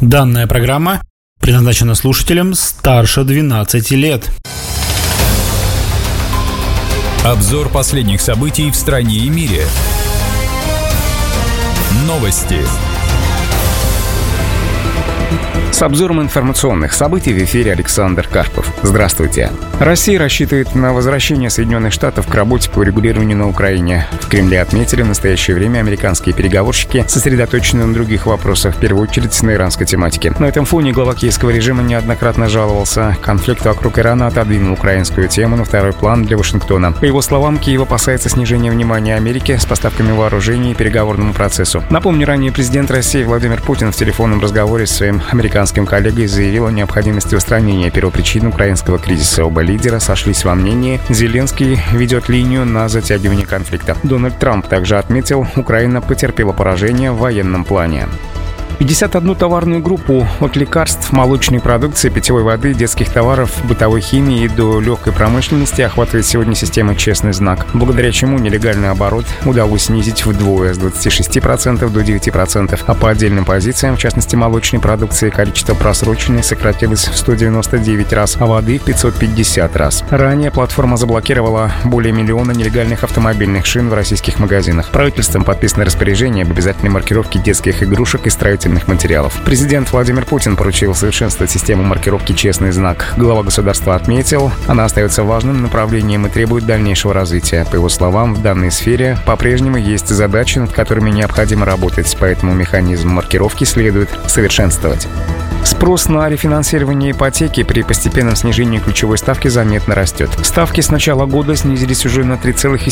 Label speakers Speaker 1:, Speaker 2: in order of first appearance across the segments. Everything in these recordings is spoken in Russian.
Speaker 1: Данная программа предназначена слушателям старше 12 лет.
Speaker 2: Обзор последних событий в стране и мире. Новости.
Speaker 3: С обзором информационных событий в эфире Александр Карпов. Здравствуйте. Россия рассчитывает на возвращение Соединенных Штатов к работе по урегулированию на Украине. В Кремле отметили, в настоящее время американские переговорщики сосредоточены на других вопросах, в первую очередь на иранской тематике. На этом фоне глава киевского режима неоднократно жаловался. Конфликт вокруг Ирана отодвинул украинскую тему на второй план для Вашингтона. По его словам, Киев опасается снижения внимания Америки с поставками вооружений и переговорному процессу. Напомню, ранее президент России Владимир Путин в телефонном разговоре с своим американским коллегой заявил о необходимости устранения первопричин украинского кризиса. Оба лидера сошлись во мнении, Зеленский ведет линию на затягивание конфликта. Дональд Трамп также отметил, Украина потерпела поражение в военном плане. 51 товарную группу от лекарств, молочной продукции, питьевой воды, детских товаров, бытовой химии и до легкой промышленности охватывает сегодня система «Честный знак», благодаря чему нелегальный оборот удалось снизить вдвое, с 26% до 9%, а по отдельным позициям, в частности молочной продукции, количество просроченной сократилось в 199 раз, а воды — 550 раз. Ранее платформа заблокировала более миллиона нелегальных автомобильных шин в российских магазинах. Правительством подписано распоряжение об обязательной маркировке детских игрушек и строительных материалов. Президент Владимир Путин поручил совершенствовать систему маркировки «Честный знак». Глава государства отметил, она остается важным направлением и требует дальнейшего развития. По его словам, в данной сфере по-прежнему есть задачи, над которыми необходимо работать, поэтому механизм маркировки следует совершенствовать. Спрос на рефинансирование ипотеки при постепенном снижении ключевой ставки заметно растет. Ставки с начала года снизились уже на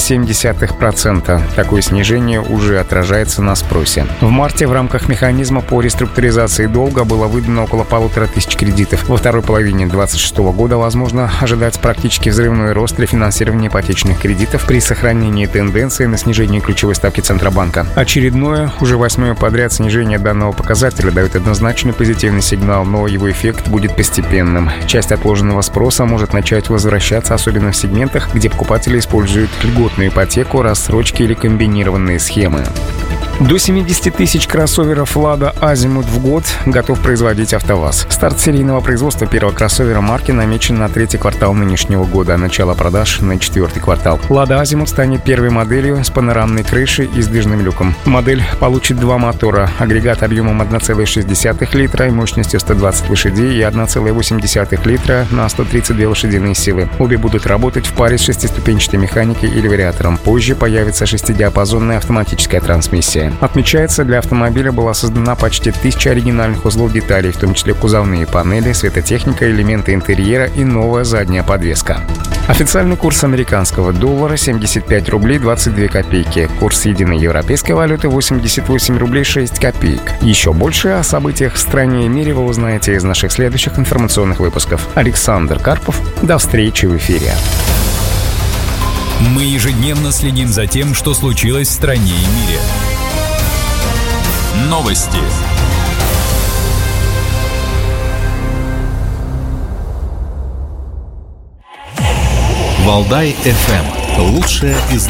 Speaker 3: 3,7%. Такое снижение уже отражается на спросе. В марте в рамках механизма по реструктуризации долга было выдано около 1500 кредитов. Во второй половине 2026 года возможно ожидать практически взрывной рост рефинансирования ипотечных кредитов при сохранении тенденции на снижение ключевой ставки Центробанка. Очередное, уже 8-е подряд снижение данного показателя дает однозначный позитивный сигнал, но его эффект будет постепенным. Часть отложенного спроса может начать возвращаться, особенно в сегментах, где покупатели используют льготную ипотеку, рассрочки или комбинированные схемы. До 70 тысяч кроссоверов «Лада Азимут» в год готов производить АвтоВАЗ. Старт серийного производства первого кроссовера марки намечен на третий квартал нынешнего года, а начало продаж на четвертый квартал. «Лада Азимут» станет первой моделью с панорамной крышей и сдвижным люком. Модель получит два мотора: агрегат объемом 1,6 литра и мощностью 120 лошадей и 1,8 литра на 132 лошадиные силы. Обе будут работать в паре с шестиступенчатой механикой или вариатором. Позже появится шестидиапазонная автоматическая трансмиссия. Отмечается, для автомобиля была создана почти 1000 оригинальных узлов деталей, в том числе кузовные панели, светотехника, элементы интерьера и новая задняя подвеска. Официальный курс американского доллара — 75 рублей 22 копейки. Курс единой европейской валюты — 88 рублей 6 копеек. Еще больше о событиях в стране и мире вы узнаете из наших следующих информационных выпусков. Александр Карпов. До встречи в эфире.
Speaker 2: Мы ежедневно следим за тем, что случилось в стране и мире. Новости.
Speaker 4: Валдай FM. Лучшее из